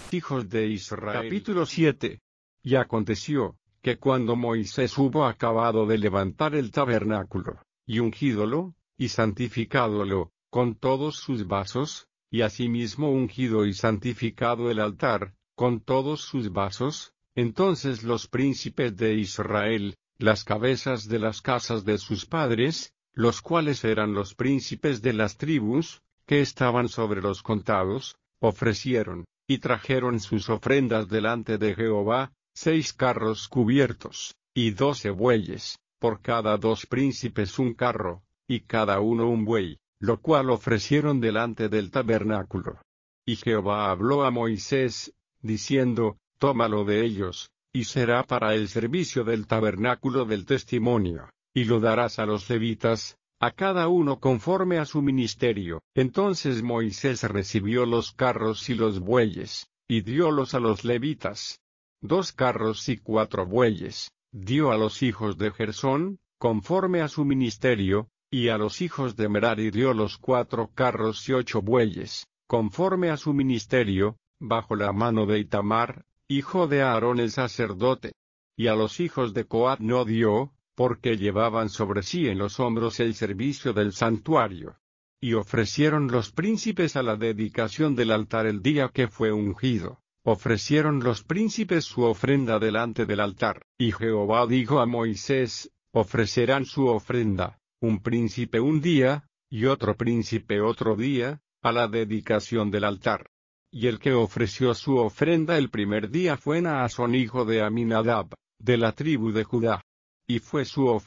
Hijos de Israel. Capítulo 7. Y aconteció, que cuando Moisés hubo acabado de levantar el tabernáculo, y ungídolo, y santificádolo, con todos sus vasos, y asimismo ungido y santificado el altar, con todos sus vasos, entonces los príncipes de Israel, las cabezas de las casas de sus padres, los cuales eran los príncipes de las tribus, que estaban sobre los contados, ofrecieron, y trajeron sus ofrendas delante de Jehová, 6 carros cubiertos, y 12 bueyes, por cada 2 príncipes un carro, y cada uno un buey, lo cual ofrecieron delante del tabernáculo. Y Jehová habló a Moisés, diciendo, tómalo de ellos, y será para el servicio del tabernáculo del testimonio, y lo darás a los levitas, a cada uno conforme a su ministerio. Entonces Moisés recibió los carros y los bueyes, y diólos a los levitas. 2 carros y 4 bueyes, dio a los hijos de Gersón, conforme a su ministerio, y a los hijos de Merari dio los 4 carros y 8 bueyes, conforme a su ministerio, bajo la mano de Itamar, hijo de Aarón el sacerdote. Y a los hijos de Coat no dio, porque llevaban sobre sí en los hombros el servicio del santuario. Y ofrecieron los príncipes a la dedicación del altar el día que fue ungido. Ofrecieron los príncipes su ofrenda delante del altar. Y Jehová dijo a Moisés, ofrecerán su ofrenda, un príncipe un día, y otro príncipe otro día, a la dedicación del altar. Y el que ofreció su ofrenda el primer día fue Naasón hijo de Aminadab, de la tribu de Judá. Y fue su ofrenda